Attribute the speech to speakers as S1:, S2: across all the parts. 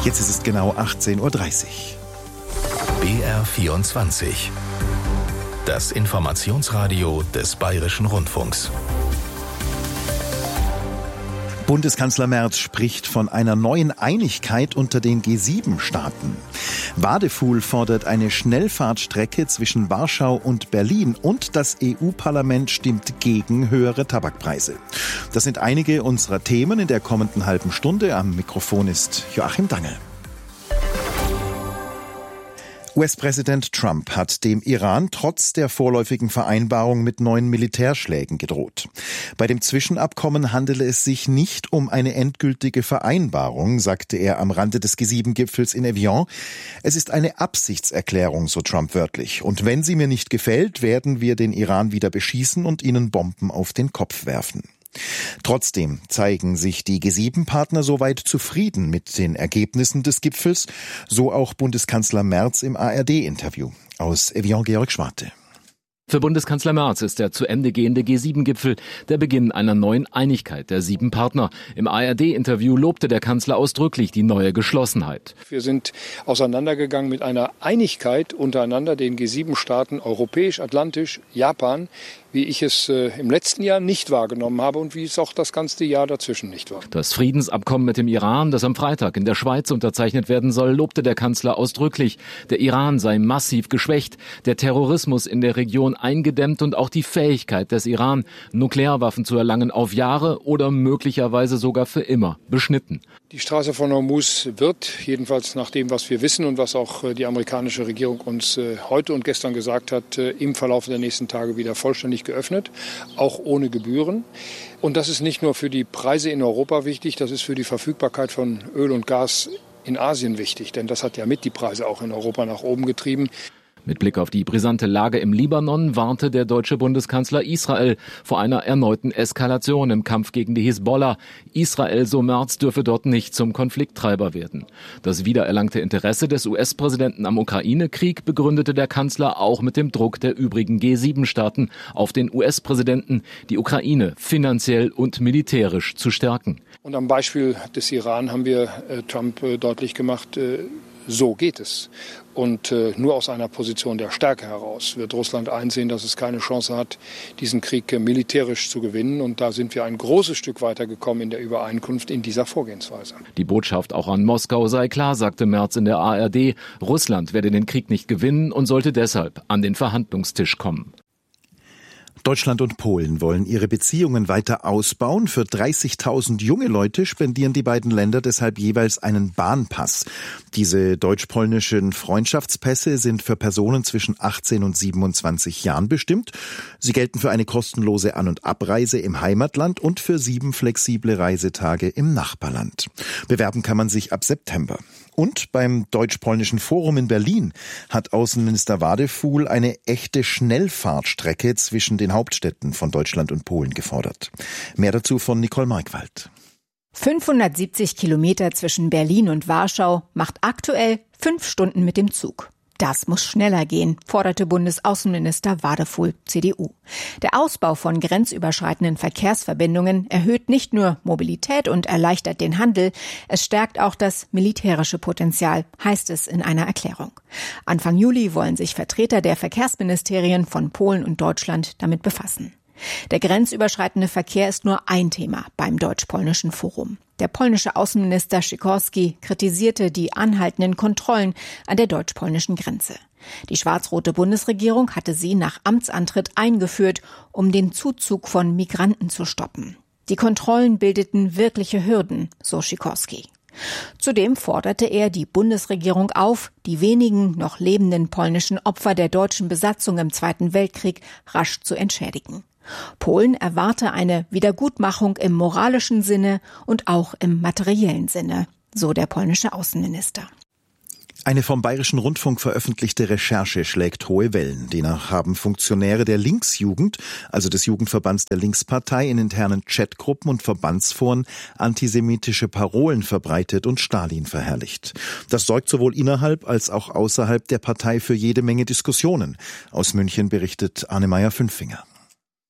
S1: Jetzt ist es genau 18:30 Uhr.
S2: BR24. Das Informationsradio des Bayerischen Rundfunks.
S1: Bundeskanzler Merz spricht von einer neuen Einigkeit unter den G7-Staaten. Wadefuhl fordert eine Schnellfahrtstrecke zwischen Warschau und Berlin und das EU-Parlament stimmt gegen höhere Tabakpreise. Das sind einige unserer Themen in der kommenden halben Stunde. Am Mikrofon ist Joachim Dangel. US-Präsident Trump hat dem Iran trotz der vorläufigen Vereinbarung mit neuen Militärschlägen gedroht. Bei dem Zwischenabkommen handele es sich nicht um eine endgültige Vereinbarung, sagte er am Rande des G7-Gipfels in Evian. Es ist eine Absichtserklärung, so Trump wörtlich. Und wenn sie mir nicht gefällt, werden wir den Iran wieder beschießen und ihnen Bomben auf den Kopf werfen. Trotzdem zeigen sich die G7-Partner soweit zufrieden mit den Ergebnissen des Gipfels, so auch Bundeskanzler Merz im ARD-Interview. Aus Evian Georg Schwarte.
S3: Für Bundeskanzler Merz ist der zu Ende gehende G7-Gipfel der Beginn einer neuen Einigkeit der 7 Partner. Im ARD-Interview lobte der Kanzler ausdrücklich die neue Geschlossenheit.
S4: Wir sind auseinandergegangen mit einer Einigkeit untereinander, den G7-Staaten, europäisch, atlantisch, Japan, wie ich es im letzten Jahr nicht wahrgenommen habe und wie es auch das ganze Jahr dazwischen nicht war.
S3: Das Friedensabkommen mit dem Iran, das am Freitag in der Schweiz unterzeichnet werden soll, lobte der Kanzler ausdrücklich. Der Iran sei massiv geschwächt, der Terrorismus in der Region eingedämmt und auch die Fähigkeit des Iran, Nuklearwaffen zu erlangen, auf Jahre oder möglicherweise sogar für immer beschnitten.
S4: Die Straße von Hormuz wird, jedenfalls nach dem, was wir wissen und was auch die amerikanische Regierung uns heute und gestern gesagt hat, im Verlauf der nächsten Tage wieder vollständig geöffnet, auch ohne Gebühren. Und das ist nicht nur für die Preise in Europa wichtig, das ist für die Verfügbarkeit von Öl und Gas in Asien wichtig, denn das hat ja mit die Preise auch in Europa nach oben getrieben.
S3: Mit Blick auf die brisante Lage im Libanon warnte der deutsche Bundeskanzler Israel vor einer erneuten Eskalation im Kampf gegen die Hisbollah. Israel, so Merz, dürfe dort nicht zum Konflikttreiber werden. Das wiedererlangte Interesse des US-Präsidenten am Ukraine-Krieg begründete der Kanzler auch mit dem Druck der übrigen G7-Staaten auf den US-Präsidenten, die Ukraine finanziell und militärisch zu stärken.
S4: Und am Beispiel des Iran haben wir Trump deutlich gemacht, so geht es. Und nur aus einer Position der Stärke heraus wird Russland einsehen, dass es keine Chance hat, diesen Krieg militärisch zu gewinnen. Und da sind wir ein großes Stück weitergekommen in der Übereinkunft in dieser Vorgehensweise.
S3: Die Botschaft auch an Moskau sei klar, sagte Merz in der ARD. Russland werde den Krieg nicht gewinnen und sollte deshalb an den Verhandlungstisch kommen.
S1: Deutschland und Polen wollen ihre Beziehungen weiter ausbauen. Für 30.000 junge Leute spendieren die beiden Länder deshalb jeweils einen Bahnpass. Diese deutsch-polnischen Freundschaftspässe sind für Personen zwischen 18 und 27 Jahren bestimmt. Sie gelten für eine kostenlose An- und Abreise im Heimatland und für 7 flexible Reisetage im Nachbarland. Bewerben kann man sich ab September. Und beim Deutsch-Polnischen Forum in Berlin hat Außenminister Wadefuhl eine echte Schnellfahrtstrecke zwischen den Hauptstädten von Deutschland und Polen gefordert. Mehr dazu von Nicole Markwald.
S5: 570 Kilometer zwischen Berlin und Warschau macht aktuell 5 Stunden mit dem Zug. Das muss schneller gehen, forderte Bundesaußenminister Wadefuhl, CDU. Der Ausbau von grenzüberschreitenden Verkehrsverbindungen erhöht nicht nur Mobilität und erleichtert den Handel, es stärkt auch das militärische Potenzial, heißt es in einer Erklärung. Anfang Juli wollen sich Vertreter der Verkehrsministerien von Polen und Deutschland damit befassen. Der grenzüberschreitende Verkehr ist nur ein Thema beim Deutsch-Polnischen Forum. Der polnische Außenminister Sikorski kritisierte die anhaltenden Kontrollen an der deutsch-polnischen Grenze. Die schwarz-rote Bundesregierung hatte sie nach Amtsantritt eingeführt, um den Zuzug von Migranten zu stoppen. Die Kontrollen bildeten wirkliche Hürden, so Sikorski. Zudem forderte er die Bundesregierung auf, die wenigen noch lebenden polnischen Opfer der deutschen Besatzung im Zweiten Weltkrieg rasch zu entschädigen. Polen erwarte eine Wiedergutmachung im moralischen Sinne und auch im materiellen Sinne, so der polnische Außenminister.
S1: Eine vom Bayerischen Rundfunk veröffentlichte Recherche schlägt hohe Wellen. Demnach haben Funktionäre der Linksjugend, also des Jugendverbands der Linkspartei, in internen Chatgruppen und Verbandsforen antisemitische Parolen verbreitet und Stalin verherrlicht. Das sorgt sowohl innerhalb als auch außerhalb der Partei für jede Menge Diskussionen. Aus München berichtet Anne Meyer-Fünfinger.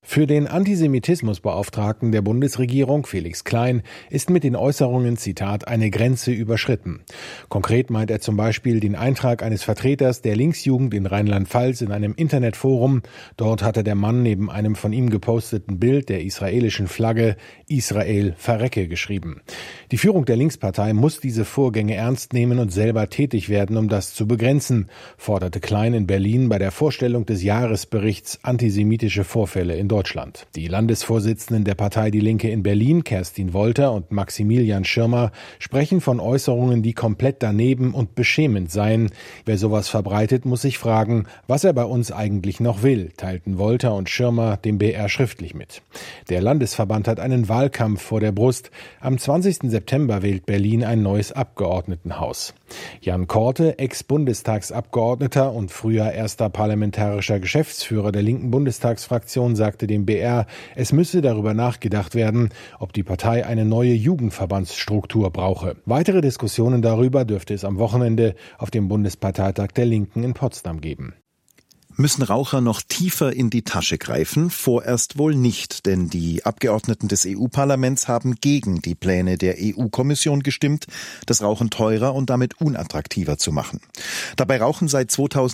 S6: Für den Antisemitismusbeauftragten der Bundesregierung, Felix Klein, ist mit den Äußerungen, Zitat, eine Grenze überschritten. Konkret meint er zum Beispiel den Eintrag eines Vertreters der Linksjugend in Rheinland-Pfalz in einem Internetforum. Dort hatte der Mann neben einem von ihm geposteten Bild der israelischen Flagge Israel verrecke geschrieben. Die Führung der Linkspartei muss diese Vorgänge ernst nehmen und selber tätig werden, um das zu begrenzen, forderte Klein in Berlin bei der Vorstellung des Jahresberichts Antisemitische Vorfälle in Deutschland. Die Landesvorsitzenden der Partei Die Linke in Berlin, Kerstin Wolter und Maximilian Schirmer, sprechen von Äußerungen, die komplett daneben und beschämend seien. Wer sowas verbreitet, muss sich fragen, was er bei uns eigentlich noch will, teilten Wolter und Schirmer dem BR schriftlich mit. Der Landesverband hat einen Wahlkampf vor der Brust. Am 20. September wählt Berlin ein neues Abgeordnetenhaus. Jan Korte, Ex-Bundestagsabgeordneter und früher erster parlamentarischer Geschäftsführer der linken Bundestagsfraktion, sagte dem BR, es müsse darüber nachgedacht werden, ob die Partei eine neue Jugendverbandsstruktur brauche. Weitere Diskussionen darüber dürfte es am Wochenende auf dem Bundesparteitag der Linken in Potsdam geben.
S1: Müssen Raucher noch tiefer in die Tasche greifen? Vorerst wohl nicht, denn die Abgeordneten des EU-Parlaments haben gegen die Pläne der EU-Kommission gestimmt, das Rauchen teurer und damit unattraktiver zu machen. Dabei rauchen seit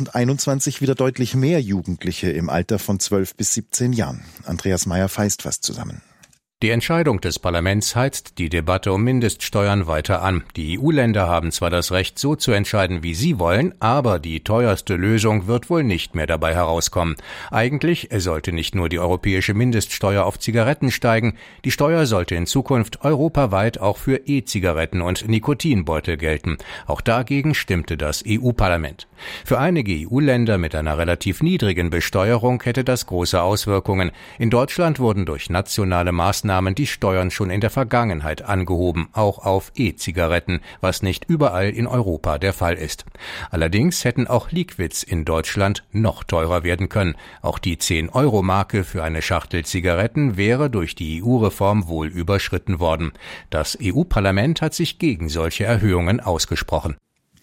S1: 2021 wieder deutlich mehr Jugendliche im Alter von 12 bis 17 Jahren. Andreas Meyer fasst was zusammen.
S7: Die Entscheidung des Parlaments heizt die Debatte um Mindeststeuern weiter an. Die EU-Länder haben zwar das Recht, so zu entscheiden, wie sie wollen, aber die teuerste Lösung wird wohl nicht mehr dabei herauskommen. Eigentlich sollte nicht nur die europäische Mindeststeuer auf Zigaretten steigen, die Steuer sollte in Zukunft europaweit auch für E-Zigaretten und Nikotinbeutel gelten. Auch dagegen stimmte das EU-Parlament. Für einige EU-Länder mit einer relativ niedrigen Besteuerung hätte das große Auswirkungen. In Deutschland wurden durch nationale Maßnahmen die Steuern schon in der Vergangenheit angehoben, auch auf E-Zigaretten, was nicht überall in Europa der Fall ist. Allerdings hätten auch Liquids in Deutschland noch teurer werden können. Auch die 10-Euro-Marke für eine Schachtel Zigaretten wäre durch die EU-Reform wohl überschritten worden. Das EU-Parlament hat sich gegen solche Erhöhungen ausgesprochen.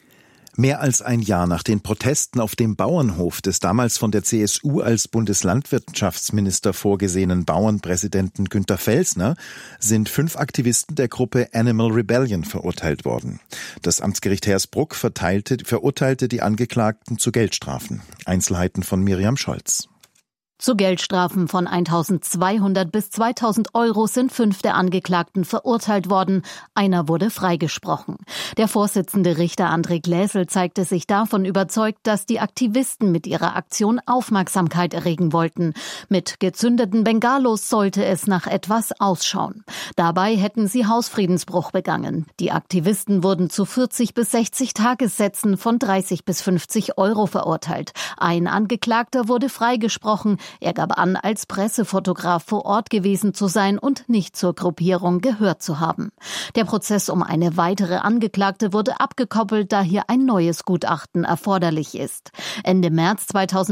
S1: Mehr als ein Jahr nach den Protesten auf dem Bauernhof des damals von der CSU als Bundeslandwirtschaftsminister vorgesehenen Bauernpräsidenten Günter Felsner sind 5 Aktivisten der Gruppe Animal Rebellion verurteilt worden. Das Amtsgericht Hersbruck verurteilte die Angeklagten zu Geldstrafen. Einzelheiten von Miriam Scholz.
S8: Zu Geldstrafen von 1.200 bis 2.000 Euro sind 5 der Angeklagten verurteilt worden. Einer wurde freigesprochen. Der Vorsitzende Richter André Gläsel zeigte sich davon überzeugt, dass die Aktivisten mit ihrer Aktion Aufmerksamkeit erregen wollten. Mit gezündeten Bengalos sollte es nach etwas ausschauen. Dabei hätten sie Hausfriedensbruch begangen. Die Aktivisten wurden zu 40 bis 60 Tagessätzen von 30 bis 50 Euro verurteilt. Ein Angeklagter wurde freigesprochen. Er gab an, als Pressefotograf vor Ort gewesen zu sein und nicht zur Gruppierung gehört zu haben. Der Prozess um eine weitere Angeklagte wurde abgekoppelt, da hier ein neues Gutachten erforderlich ist. Ende März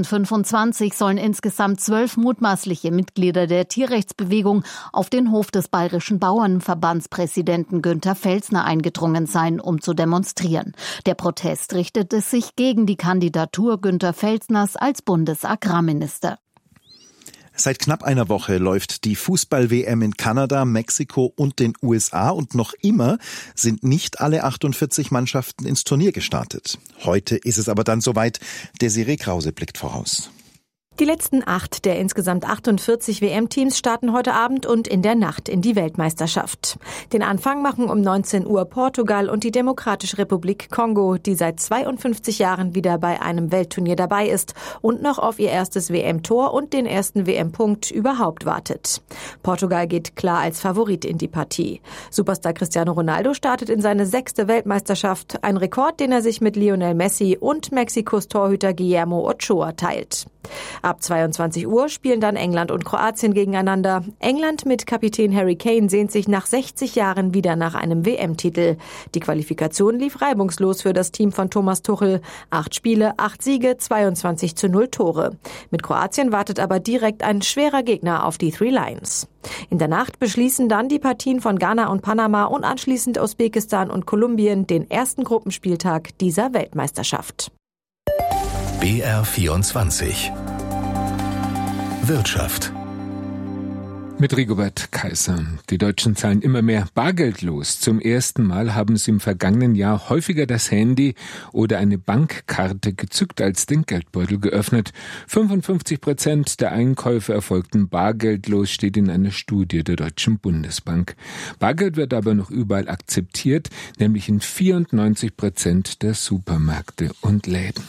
S8: 2025 sollen insgesamt 12 mutmaßliche Mitglieder der Tierrechtsbewegung auf den Hof des Bayerischen Bauernverbandspräsidenten Günter Felsner eingedrungen sein, um zu demonstrieren. Der Protest richtete sich gegen die Kandidatur Günter Felsners als Bundesagrarminister.
S1: Seit knapp einer Woche läuft die Fußball-WM in Kanada, Mexiko und den USA und noch immer sind nicht alle 48 Mannschaften ins Turnier gestartet. Heute ist es aber dann soweit. Desiree Krause blickt voraus.
S9: Die letzten 8 der insgesamt 48 WM-Teams starten heute Abend und in der Nacht in die Weltmeisterschaft. Den Anfang machen um 19 Uhr Portugal und die Demokratische Republik Kongo, die seit 52 Jahren wieder bei einem Weltturnier dabei ist und noch auf ihr erstes WM-Tor und den ersten WM-Punkt überhaupt wartet. Portugal geht klar als Favorit in die Partie. Superstar Cristiano Ronaldo startet in seine 6. Weltmeisterschaft, ein Rekord, den er sich mit Lionel Messi und Mexikos Torhüter Guillermo Ochoa teilt. Ab 22 Uhr spielen dann England und Kroatien gegeneinander. England mit Kapitän Harry Kane sehnt sich nach 60 Jahren wieder nach einem WM-Titel. Die Qualifikation lief reibungslos für das Team von Thomas Tuchel. 8 Spiele, 8 Siege, 22:0 Tore. Mit Kroatien wartet aber direkt ein schwerer Gegner auf die Three Lions. In der Nacht beschließen dann die Partien von Ghana und Panama und anschließend Usbekistan und Kolumbien den ersten Gruppenspieltag dieser Weltmeisterschaft.
S2: BR24 Wirtschaft.
S10: Mit Rigobert Kaiser. Die Deutschen zahlen immer mehr bargeldlos. Zum ersten Mal haben sie im vergangenen Jahr häufiger das Handy oder eine Bankkarte gezückt als den Geldbeutel geöffnet. 55% der Einkäufe erfolgten bargeldlos, steht in einer Studie der Deutschen Bundesbank. Bargeld wird aber noch überall akzeptiert, nämlich in 94% der Supermärkte und Läden.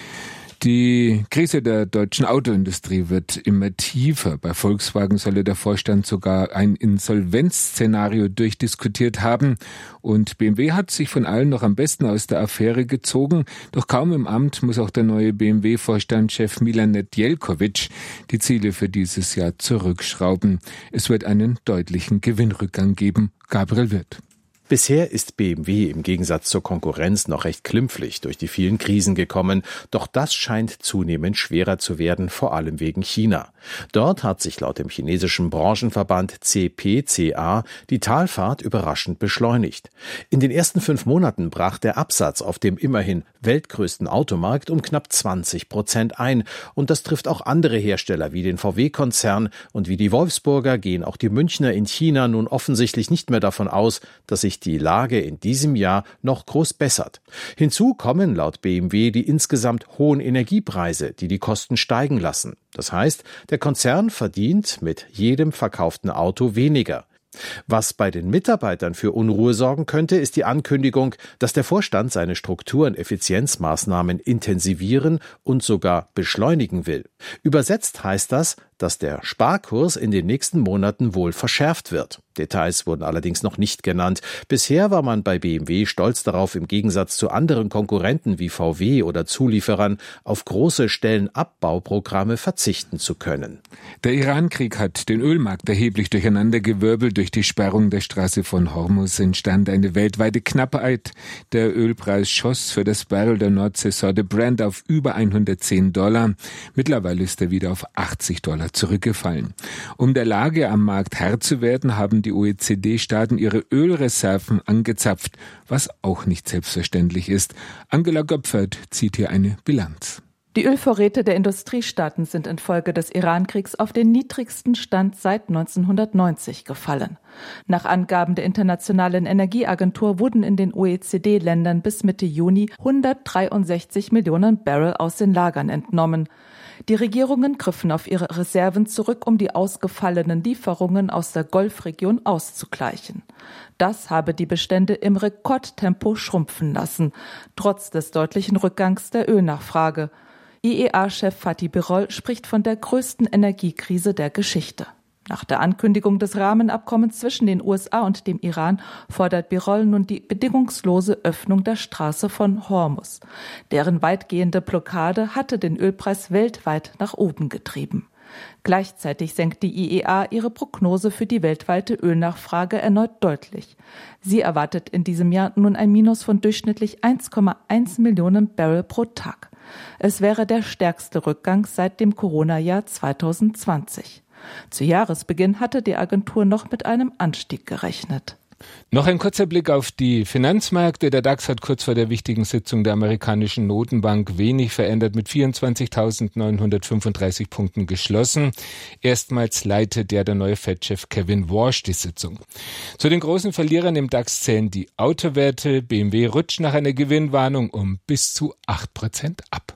S10: Die Krise der deutschen Autoindustrie wird immer tiefer. Bei Volkswagen solle der Vorstand sogar ein Insolvenzszenario durchdiskutiert haben. Und BMW hat sich von allen noch am besten aus der Affäre gezogen. Doch kaum im Amt muss auch der neue BMW-Vorstandschef Milan Nedjeljković die Ziele für dieses Jahr zurückschrauben. Es wird einen deutlichen Gewinnrückgang geben. Gabriel Wirth.
S11: Bisher ist BMW im Gegensatz zur Konkurrenz noch recht klimpflich durch die vielen Krisen gekommen, doch das scheint zunehmend schwerer zu werden, vor allem wegen China. Dort hat sich laut dem chinesischen Branchenverband CPCA die Talfahrt überraschend beschleunigt. In den ersten 5 Monaten brach der Absatz auf dem immerhin weltgrößten Automarkt um knapp 20% ein. Und das trifft auch andere Hersteller wie den VW-Konzern, und wie die Wolfsburger gehen auch die Münchner in China nun offensichtlich nicht mehr davon aus, dass sich die Lage in diesem Jahr noch groß bessert. Hinzu kommen laut BMW die insgesamt hohen Energiepreise, die die Kosten steigen lassen. Das heißt, der Konzern verdient mit jedem verkauften Auto weniger. Was bei den Mitarbeitern für Unruhe sorgen könnte, ist die Ankündigung, dass der Vorstand seine Struktur- und Effizienzmaßnahmen intensivieren und sogar beschleunigen will. Übersetzt heißt das, dass der Sparkurs in den nächsten Monaten wohl verschärft wird. Details wurden allerdings noch nicht genannt. Bisher war man bei BMW stolz darauf, im Gegensatz zu anderen Konkurrenten wie VW oder Zulieferern auf große Stellenabbauprogramme verzichten zu können.
S10: Der Iran-Krieg hat den Ölmarkt erheblich durcheinandergewirbelt. Durch die Sperrung der Straße von Hormuz entstand eine weltweite Knappheit. Der Ölpreis schoss für das Barrel der Nordsee-Sorte Brent auf über $110. Mittlerweile ist er wieder auf $80 zurückgefallen. Um der Lage am Markt Herr zu werden, haben die OECD-Staaten ihre Ölreserven angezapft, was auch nicht selbstverständlich ist. Angela Göpfert zieht hier eine Bilanz.
S12: Die Ölvorräte der Industriestaaten sind infolge des Iran-Kriegs auf den niedrigsten Stand seit 1990 gefallen. Nach Angaben der Internationalen Energieagentur wurden in den OECD-Ländern bis Mitte Juni 163 Millionen Barrel aus den Lagern entnommen. Die Regierungen griffen auf ihre Reserven zurück, um die ausgefallenen Lieferungen aus der Golfregion auszugleichen. Das habe die Bestände im Rekordtempo schrumpfen lassen, trotz des deutlichen Rückgangs der Ölnachfrage. IEA-Chef Fatih Birol spricht von der größten Energiekrise der Geschichte. Nach der Ankündigung des Rahmenabkommens zwischen den USA und dem Iran fordert Birol nun die bedingungslose Öffnung der Straße von Hormuz. Deren weitgehende Blockade hatte den Ölpreis weltweit nach oben getrieben. Gleichzeitig senkt die IEA ihre Prognose für die weltweite Ölnachfrage erneut deutlich. Sie erwartet in diesem Jahr nun ein Minus von durchschnittlich 1,1 Millionen Barrel pro Tag. Es wäre der stärkste Rückgang seit dem Corona-Jahr 2020. Zu Jahresbeginn hatte die Agentur noch mit einem Anstieg gerechnet.
S10: Noch ein kurzer Blick auf die Finanzmärkte. Der DAX hat kurz vor der wichtigen Sitzung der amerikanischen Notenbank wenig verändert, mit 24.935 Punkten geschlossen. Erstmals leitet der neue Fed-Chef Kevin Warsh die Sitzung. Zu den großen Verlierern im DAX zählen die Autowerte. BMW rutscht nach einer Gewinnwarnung um bis zu 8% ab.